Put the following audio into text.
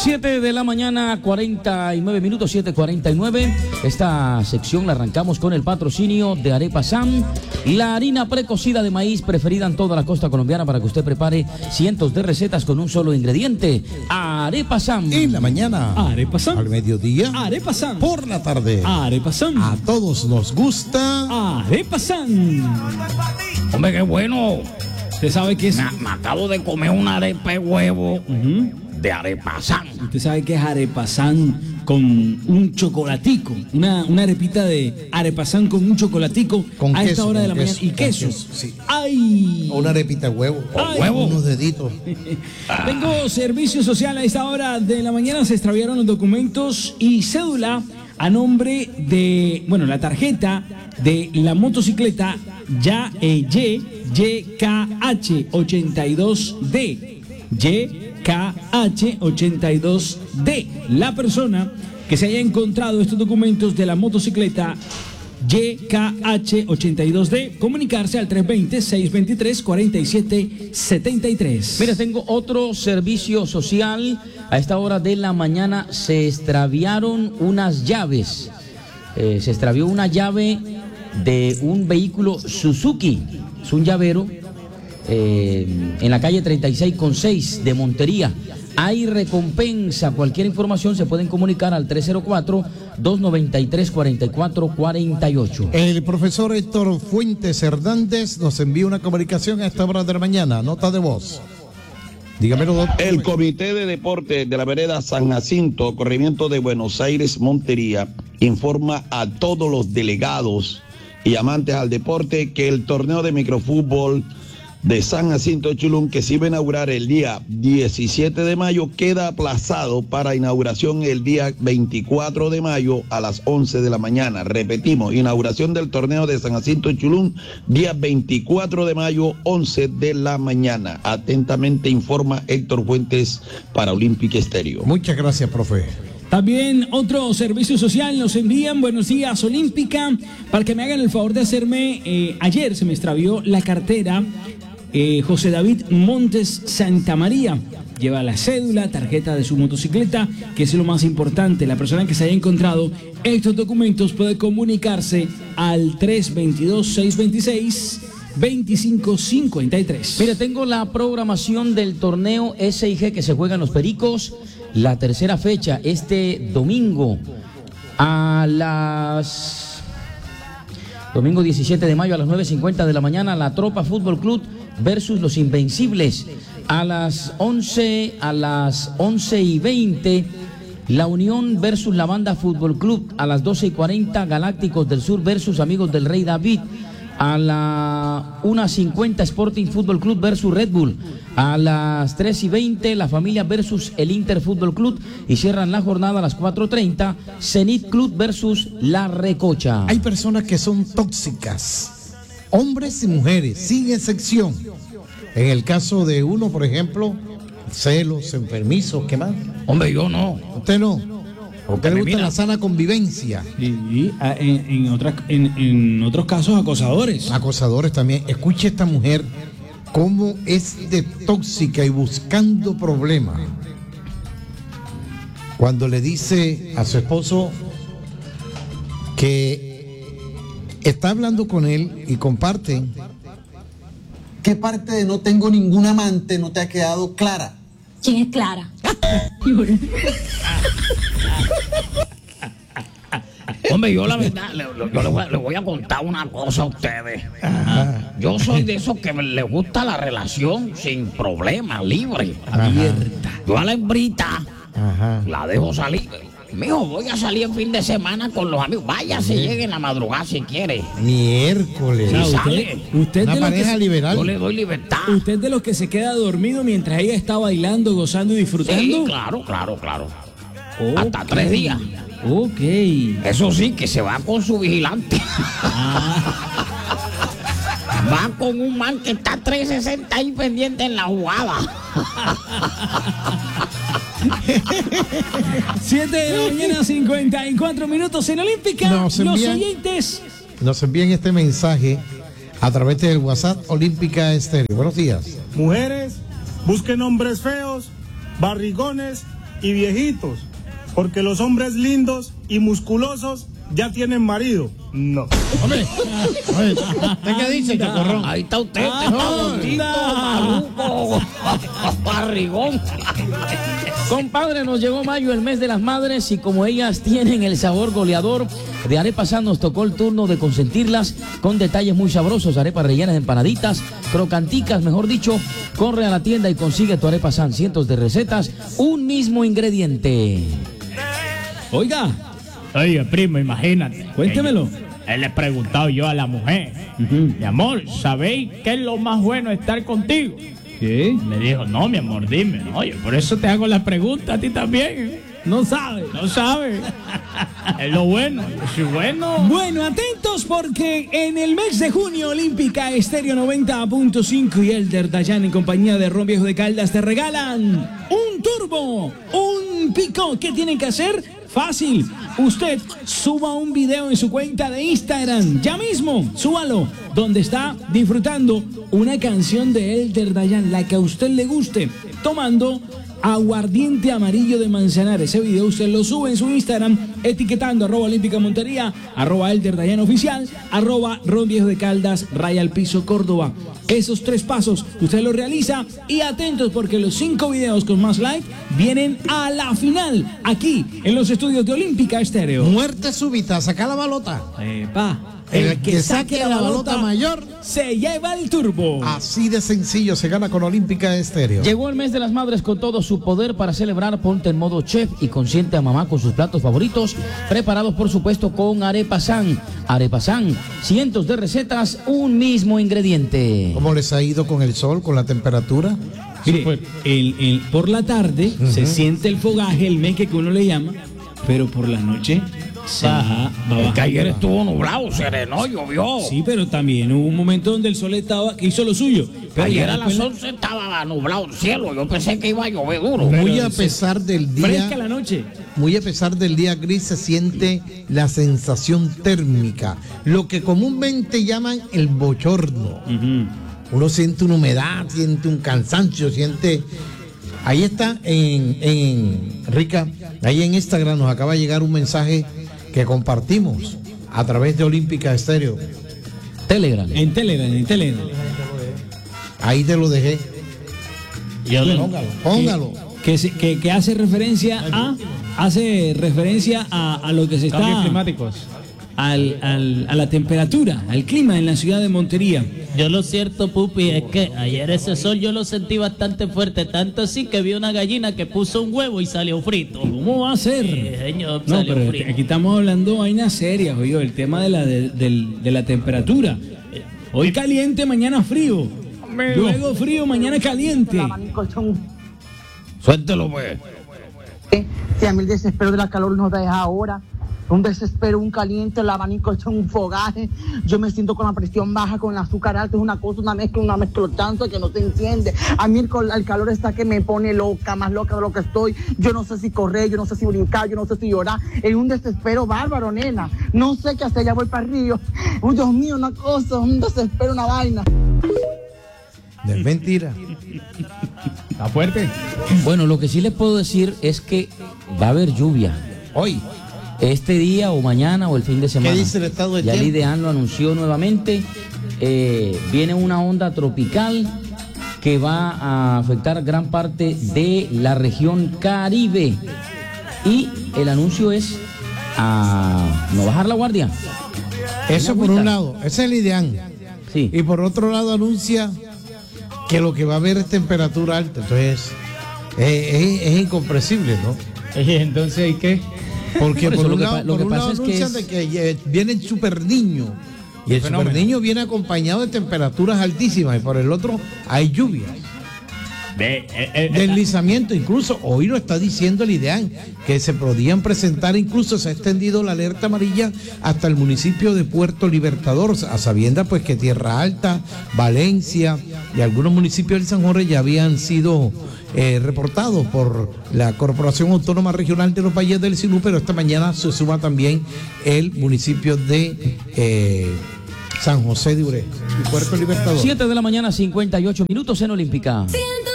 7 de la mañana, 49 minutos, 7:49. Esta sección la arrancamos con el patrocinio de Arepa Sam, la harina precocida de maíz preferida en toda la costa colombiana para que usted prepare cientos de recetas con un solo ingrediente. Arepa Sam. En la mañana. Arepa Sam. Al mediodía. Arepa Sam. Por la tarde. Arepa Sam. A todos nos gusta. Arepa Sam. Hombre, qué bueno. ¿Usted sabe qué es? Me acabo de comer una arepa de huevo. De Arepasán. Usted sabe que es Arepasán con un chocolatico, una arepita de Arepasán con un chocolatico con a queso, esta hora de la mañana. Y queso. Sí. ¡Ay! O una arepita de huevo. Ay. Huevo. Unos deditos. Tengo servicio social a esta hora de la mañana. Se extraviaron los documentos y cédula a nombre de, la tarjeta de la motocicleta YKH82D. YKH82D. La persona que se haya encontrado estos documentos de la motocicleta YKH82D, comunicarse al 320-623-4773. Mira, tengo otro servicio social. A esta hora de la mañana se extraviaron unas llaves. Se extravió una llave de un vehículo Suzuki. Es un llavero. En la calle 36,6 de Montería. Hay recompensa. Cualquier información se pueden comunicar al 304-293-4448. El profesor Héctor Fuentes Hernández nos envía una comunicación a esta hora de la mañana. Nota de voz. Dígamelo, doctor. El Comité de Deportes de la Vereda San Jacinto, corregimiento de Buenos Aires, Montería, informa a todos los delegados y amantes al deporte que el torneo de microfútbol de San Jacinto Chulún, que se iba a inaugurar el día 17 de mayo, queda aplazado para inauguración el día 24 de mayo a las 11 de la mañana. Repetimos, inauguración del torneo de San Jacinto Chulún, día 24 de mayo, 11 de la mañana. Atentamente informa Héctor Fuentes para Olímpica Estéreo. Muchas gracias, profe. También otro servicio social nos envían, buenos días Olímpica, para que me hagan el favor de hacerme, ayer se me extravió la cartera, José David Montes Santamaría, lleva la cédula, tarjeta de su motocicleta, que es lo más importante. La persona que se haya encontrado estos documentos puede comunicarse al 322-626-2553. Mira, tengo la programación del torneo SIG que se juega en Los Pericos. La tercera fecha, este domingo, domingo 17 de mayo a las 9:50 de la mañana, la Tropa Fútbol Club versus los Invencibles. A las 11:20, la Unión versus la Banda Fútbol Club. A las 12:40, Galácticos del Sur versus Amigos del Rey David. A la 1:50, Sporting Fútbol Club versus Red Bull. A las 3:20, La Familia versus el Inter Fútbol Club. Y cierran la jornada a las 4:30, Zenit Club versus La Recocha. Hay personas que son tóxicas, hombres y mujeres, sin excepción. En el caso de uno, por ejemplo, celos, enfermizos, ¿qué más? Hombre, yo no. ¿Usted no? ¿A usted le gusta la sana convivencia? Y en otros casos, acosadores. Acosadores también. Escuche esta mujer cómo es de tóxica y buscando problemas. Cuando le dice a su esposo que está hablando con él y comparten. ¿Qué parte de no tengo ningún amante no te ha quedado clara? ¿Quién es Clara? Hombre, yo la verdad, le voy a contar una cosa a ustedes. Yo soy de esos que les gusta la relación sin problema, libre, abierta. Yo a la hembrita la dejo salir. Mijo, voy a salir en fin de semana con los amigos. Váyase, llegue en la madrugada si quiere. Miércoles. Y sale. Usted Una de los pareja que, liberal. Yo le doy libertad. ¿Usted de los que se queda dormido mientras ella está bailando, gozando y disfrutando? Sí, claro. Okay. Hasta 3 días. Ok. Eso sí, que se va con su vigilante. Va con un man que está 360 ahí pendiente en la jugada. 7 de la mañana, 54 minutos en Olímpica. Los oyentes nos envían este mensaje a través del WhatsApp Olímpica Estéreo. Buenos días. Mujeres, busquen hombres feos, barrigones y viejitos, porque los hombres lindos y musculosos ya tienen marido. No. Hombre, ¿usted qué dice, Chocorrón? Ahí está usted gordito, maluco, barrigón. Compadre, nos llegó mayo, el mes de las madres, y como ellas tienen el sabor goleador de Arepa San, nos tocó el turno de consentirlas con detalles muy sabrosos, arepas rellenas de empanaditas, crocanticas, mejor dicho. Corre a la tienda y consigue tu Arepa San, cientos de recetas, un mismo ingrediente. Oiga, primo, imagínate. Cuéntemelo. Le he preguntado yo a la mujer, mi amor, ¿sabéis qué es lo más bueno de estar contigo? ¿Qué? Me dijo, no, mi amor, dime. Oye, por eso te hago la pregunta a ti también. No sabe. No sabes. Es lo bueno. Es bueno. Bueno, atentos porque en el mes de junio, Olímpica Estéreo 90.5 y Elder Dayan en compañía de Ron Viejo de Caldas te regalan un turbo, un pico. ¿Qué tienen que hacer? Fácil, usted suba un video en su cuenta de Instagram, ya mismo, súbalo, donde está disfrutando una canción de Elder Dayan, la que a usted le guste, tomando aguardiente amarillo de Manzanares. Ese video usted lo sube en su Instagram, etiquetando @Olímpica Montería, @Elder Dayan Oficial, @Ron Viejo de Caldas, _ Piso Córdoba. Esos 3 pasos usted los realiza y atentos porque los 5 videos con más like vienen a la final aquí en los estudios de Olímpica Estéreo. Muerte súbita, saca la balota. El que saque la balota mayor se lleva el turbo. Así de sencillo se gana con Olímpica Estéreo. Llegó el mes de las madres con todo su poder para celebrar. Ponte en modo chef y consiente a mamá con sus platos favoritos, preparados por supuesto con Arepa San. Arepa San, cientos de recetas, un mismo ingrediente. ¿Cómo les ha ido con el sol, con la temperatura? Mire, por la tarde se siente el fogaje, el meque que uno le llama, pero por la noche va Es que ayer estuvo nublado, serenó, llovió. Sí, pero también hubo un momento donde el sol hizo lo suyo. Pero ayer a las 11 estaba nublado el cielo, yo pensé que iba a llover duro. Muy a pesar del día, fresca la noche. Muy a pesar del día gris, se siente la sensación térmica, lo que comúnmente llaman el bochorno. Uno siente una humedad, siente un cansancio, siente... Ahí está en Rica, ahí en Instagram nos acaba de llegar un mensaje que compartimos a través de Olímpica Estéreo. Telegram. En Telegram. Ahí te lo dejé. Póngalo. Que hace referencia a lo que se Cambios está... climáticos. A la temperatura, al clima en la ciudad de Montería. Yo lo cierto, Pupi, es que ayer ese sol yo lo sentí bastante fuerte, tanto así que vi una gallina que puso un huevo y salió frito. ¿Cómo va a ser? Señor, No, salió pero frito. aquí estamos hablando de vainas serias, oye, el tema de la temperatura. Hoy caliente, mañana frío. Luego frío, mañana caliente. Suéltelo, pues. Si a mí el desespero de la calor nos deja ahora, un desespero, un caliente, el abanico hecho un fogaje, yo me siento con la presión baja, con el azúcar alto, es una cosa, una mezcla tanto que no se entiende. A mí el calor está que me pone loca, más loca de lo que estoy. Yo no sé si correr, yo no sé si brincar, yo no sé si llorar. Es un desespero bárbaro, nena. No sé qué hacer, ya voy para el río. Uy, Dios mío, una cosa, un desespero, una vaina. Es mentira. Está fuerte. Bueno, lo que sí les puedo decir es que va a haber lluvia hoy, este día o mañana o el fin de semana. ¿Qué dice el estado del ya tiempo? el IDEAN lo anunció nuevamente. Viene una onda tropical que va a afectar gran parte de la región Caribe. Y el anuncio es a no bajar la guardia. Eso por un lado, ese es el IDEAN. Sí. Y por otro lado anuncia que lo que va a haber es temperatura alta. Entonces es incomprensible, ¿no? Entonces, ¿y qué? Porque Por eso, por lo un que lado, pa- lo por que un pasa lado es que anuncian de que viene el super niño. Y el super niño viene acompañado de temperaturas altísimas. Y por el otro hay lluvias. Deslizamiento, incluso hoy lo está diciendo el IDEAN, que se podían presentar, incluso se ha extendido la alerta amarilla hasta el municipio de Puerto Libertador, a sabiendas pues que Tierra Alta, Valencia y algunos municipios del San Jorge ya habían sido reportados por la Corporación Autónoma Regional de los Valles del Sinú, pero esta mañana se suma también el municipio de San José de Uré y Puerto Libertador. 7 de la mañana, 58 minutos en Olímpica. Siento